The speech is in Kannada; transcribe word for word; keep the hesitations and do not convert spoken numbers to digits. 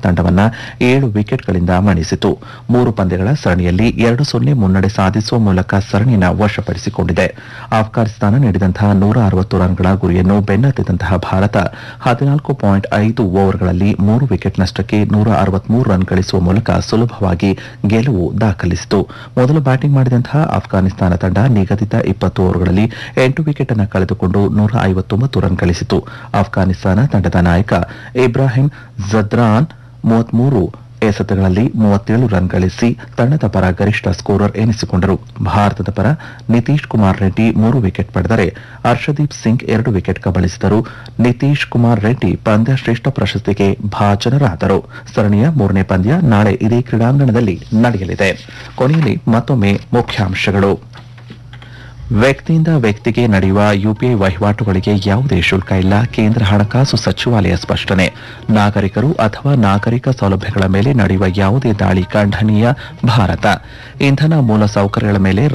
ತಂಡವನ್ನ ಏಳು ವಿಕೆಟ್ಗಳಿಂದ ಮಣಿಸಿತು. ಮೂರು ಪಂದ್ಯಗಳ ಸರಣಿಯಲ್ಲಿ ಎರಡು ಸೊನ್ನೆ ಮುನ್ನಡೆ ಸಾಧಿಸುವ ಮೂಲಕ ಸರಣಿಯನ್ನು ವಶಪಡಿಸಿಕೊಂಡಿದೆ. ಆಫ್ಘಾನಿಸ್ತಾನ ನೀಡಿದಂತಹ ನೂರ ಅರವತ್ತು ರನ್ಗಳ ಗುರಿಯನ್ನು ಬೆನ್ನತ್ತಿದಂತಹ ಭಾರತ ಹದಿನಾಲ್ಕು ಪಾಯಿಂಟ್ ಐದು ಓವರ್ಗಳಲ್ಲಿ ಮೂರು ವಿಕೆಟ್ ನಷ್ಟಕ್ಕೆ ನೂರ ಅರವತ್ಮೂರು ರನ್ ಗಳಿಸುವ ಮೂಲಕ ಸುಲಭವಾಗಿ ಗೆಲುವು ದಾಖಲಿಸಿತು. ಮೊದಲು ಬ್ಯಾಟಿಂಗ್ ಮಾಡಿದಂತಹ ಆಫ್ಘಾನಿಸ್ತಾನ ತಂಡ ನಿಗದಿತ ಇಪ್ಪತ್ತು ಓವರ್ಗಳಲ್ಲಿ ಎಂಟು ವಿಕೆಟ್ ಅನ್ನು ಕಳೆದುಕೊಂಡು ನೂರ ಐವತ್ತೊಂಬತ್ತು ರನ್ ಗಳಿಸಿತು. ಆಫ್ಘಾನಿಸ್ತಾನ ತಂಡದ ನಾಯಕ ಇಬ್ರಾಹಿಂ ಜದ್ರಾನ್ ಮೂವತ್ಮೂರು ಎಸೆತಗಳಲ್ಲಿ ಮೂವತ್ತೇಳು ರನ್ ಗಳಿಸಿ ತಂಡದ ಪರ ಗರಿಷ್ಠ ಸ್ಕೋರರ್ ಎನಿಸಿಕೊಂಡರು. ಭಾರತದ ಪರ ನಿತೀಶ್ ಕುಮಾರ್ ರೆಡ್ಡಿ ಮೂರು ವಿಕೆಟ್ ಪಡೆದರೆ ಹರ್ಷದೀಪ್ ಸಿಂಗ್ ಎರಡು ವಿಕೆಟ್ ಕಬಳಿಸಿದರು. ನಿತೀಶ್ ಕುಮಾರ್ ರೆಡ್ಡಿ ಪಂದ್ಯ ಶ್ರೇಷ್ಠ ಪ್ರಶಸ್ತಿಗೆ ಭಾಜನರಾದರು. ಸರಣಿಯ ಮೂರನೇ ಪಂದ್ಯ ನಾಳೆ ಇದೇ ಕ್ರೀಡಾಂಗಣದಲ್ಲಿ ನಡೆಯಲಿದೆ. ಕೊನೆಯಲ್ಲಿ ಮತ್ತೊಮ್ಮೆ ಮುಖ್ಯಾಂಶಗಳು. ವ್ಯಕ್ತಿಯಿಂದ ವ್ಯಕ್ತಿಗೆ ನಡೆಯುವ ಯುಪಿಐ ವಹಿವಾಟುಗಳಿಗೆ ಯಾವುದೇ ಶುಲ್ಕ ಇಲ್ಲ, ಕೇಂದ್ರ ಹಣಕಾಸು ಸಚಿವಾಲಯ ಸ್ಪಷ್ಟನೆ. ನಾಗರಿಕರು ಅಥವಾ ನಾಗರಿಕ ಸೌಲಭ್ಯಗಳ ಮೇಲೆ ನಡೆಯುವ ಯಾವುದೇ ದಾಳಿ ಖಂಡನೀಯ, ಭಾರತ. ಇಂಧನ ಮೂಲ ಸೌಕರ್ಯಗಳ ಮೇಲೆ